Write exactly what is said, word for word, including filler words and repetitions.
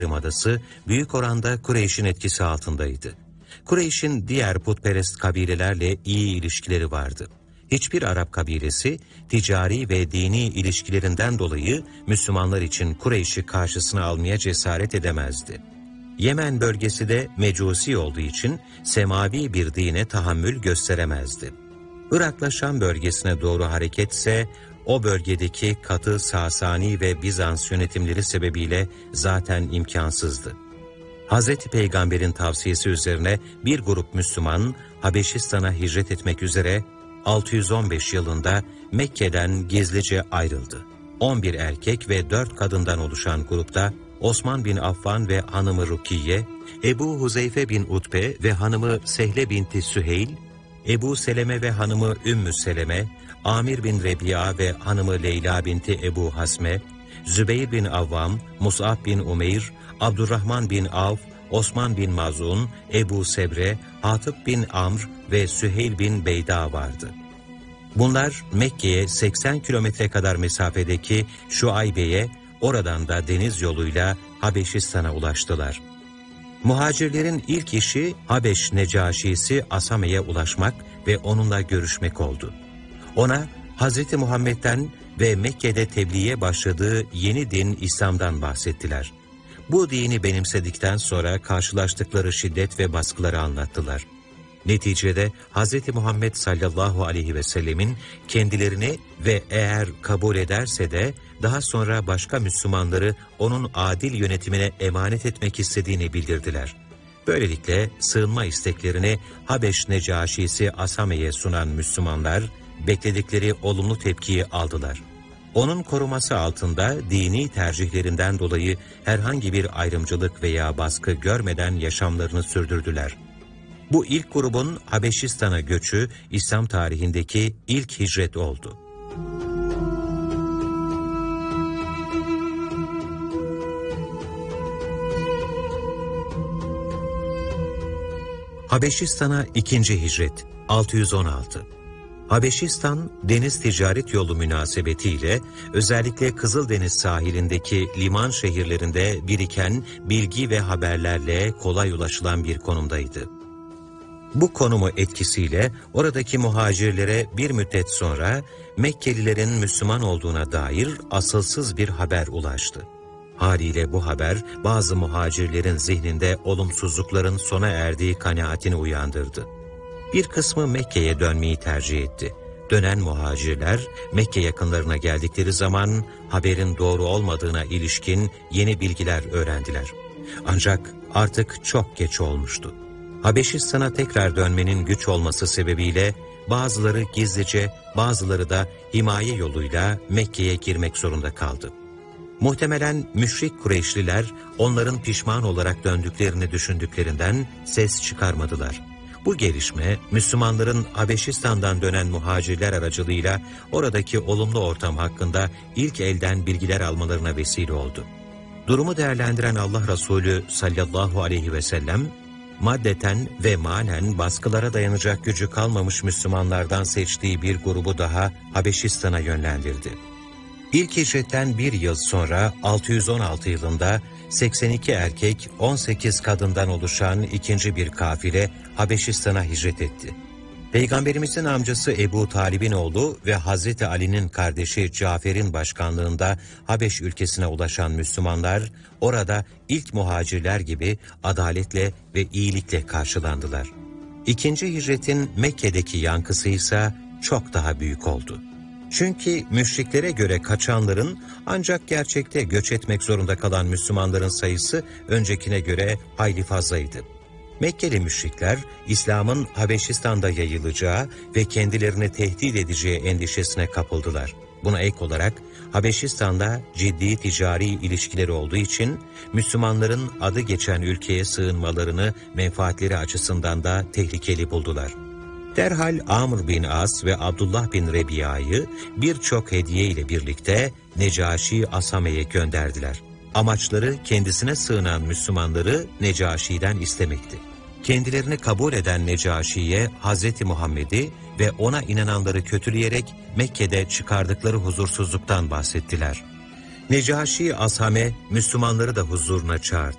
Yarımadası büyük oranda Kureyş'in etkisi altındaydı. Kureyş'in diğer putperest kabilelerle iyi ilişkileri vardı. Hiçbir Arap kabilesi ticari ve dini ilişkilerinden dolayı Müslümanlar için Kureyş'i karşısına almaya cesaret edemezdi. Yemen bölgesi de mecusi olduğu için semavi bir dine tahammül gösteremezdi. Irak'la Şam bölgesine doğru hareketse o bölgedeki katı Sasani ve Bizans yönetimleri sebebiyle zaten imkansızdı. Hazreti Peygamber'in tavsiyesi üzerine bir grup Müslüman Habeşistan'a hicret etmek üzere altı yüz on beş yılında Mekke'den gizlice ayrıldı. on bir erkek ve dört kadından oluşan grupta Osman bin Affan ve hanımı Rukiye, Ebu Huzeyfe bin Utbe ve hanımı Sehle binti Süheyl, Ebu Seleme ve hanımı Ümmü Seleme, Amir bin Rebi'a ve hanımı Leyla binti Ebu Hasme, Zübeyir bin Avvam, Mus'ab bin Umeyr, Abdurrahman bin Avf, Osman bin Mazun, Ebu Sebre, Hatip bin Amr ve Süheyl bin Beyda vardı. Bunlar Mekke'ye seksen kilometre kadar mesafedeki Şuaybe'ye, oradan da deniz yoluyla Habeşistan'a ulaştılar. Muhacirlerin ilk işi Habeş Necaşisi Asame'ye ulaşmak ve onunla görüşmek oldu. Ona Hazreti Muhammed'den ve Mekke'de tebliğe başladığı yeni din İslam'dan bahsettiler. Bu dini benimsedikten sonra karşılaştıkları şiddet ve baskıları anlattılar. Neticede Hazreti Muhammed sallallahu aleyhi ve sellemin kendilerini ve eğer kabul ederse de daha sonra başka Müslümanları onun adil yönetimine emanet etmek istediğini bildirdiler. Böylelikle sığınma isteklerini Habeş Necaşisi Asame'ye sunan Müslümanlar bekledikleri olumlu tepkiyi aldılar. Onun koruması altında dini tercihlerinden dolayı herhangi bir ayrımcılık veya baskı görmeden yaşamlarını sürdürdüler. Bu ilk grubun Habeşistan'a göçü İslam tarihindeki ilk hicret oldu. Habeşistan'a ikinci hicret altı yüz on altı. Habeşistan, deniz ticaret yolu münasebetiyle özellikle Kızıldeniz sahilindeki liman şehirlerinde biriken bilgi ve haberlerle kolay ulaşılan bir konumdaydı. Bu konumu etkisiyle oradaki muhacirlere bir müddet sonra Mekkelilerin Müslüman olduğuna dair asılsız bir haber ulaştı. Haliyle bu haber bazı muhacirlerin zihninde olumsuzlukların sona erdiği kanaatini uyandırdı. Bir kısmı Mekke'ye dönmeyi tercih etti. Dönen muhacirler Mekke yakınlarına geldikleri zaman haberin doğru olmadığına ilişkin yeni bilgiler öğrendiler. Ancak artık çok geç olmuştu. Habeşistan'a tekrar dönmenin güç olması sebebiyle bazıları gizlice, bazıları da himaye yoluyla Mekke'ye girmek zorunda kaldı. Muhtemelen müşrik Kureyşliler onların pişman olarak döndüklerini düşündüklerinden ses çıkarmadılar. Bu gelişme Müslümanların Habeşistan'dan dönen muhacirler aracılığıyla oradaki olumlu ortam hakkında ilk elden bilgiler almalarına vesile oldu. Durumu değerlendiren Allah Resulü sallallahu aleyhi ve sellem, maddeten ve manen baskılara dayanacak gücü kalmamış Müslümanlardan seçtiği bir grubu daha Habeşistan'a yönlendirdi. İlk hicretten bir yıl sonra altı yüz on altı yılında seksen iki erkek on sekiz kadından oluşan ikinci bir kafile Habeşistan'a hicret etti. Peygamberimizin amcası Ebu Talib'in oğlu ve Hazreti Ali'nin kardeşi Cafer'in başkanlığında Habeş ülkesine ulaşan Müslümanlar orada ilk muhacirler gibi adaletle ve iyilikle karşılandılar. İkinci hicretin Mekke'deki yankısı ise çok daha büyük oldu. Çünkü müşriklere göre kaçanların ancak gerçekte göç etmek zorunda kalan Müslümanların sayısı öncekine göre hayli fazlaydı. Mekkeli müşrikler İslam'ın Habeşistan'da yayılacağı ve kendilerini tehdit edeceği endişesine kapıldılar. Buna ek olarak Habeşistan'da ciddi ticari ilişkileri olduğu için Müslümanların adı geçen ülkeye sığınmalarını menfaatleri açısından da tehlikeli buldular. Derhal Amr bin As ve Abdullah bin Rebi'a'yı birçok hediye ile birlikte Necaşi Asame'ye gönderdiler. Amaçları kendisine sığınan Müslümanları Necaşi'den istemekti. Kendilerini kabul eden Necaşi'ye Hazreti Muhammed'i ve ona inananları kötüleyerek Mekke'de çıkardıkları huzursuzluktan bahsettiler. Necaşi Asame Müslümanları da huzuruna çağırdı.